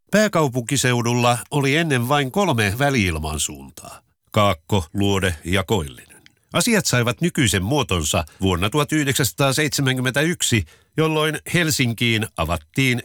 Pääkaupunkiseudulla oli ennen vain 3 väliilmansuuntaa: Kaakko, Luode ja Koillinen. Asiat saivat nykyisen muotonsa vuonna 1971, jolloin Helsinkiin avattiin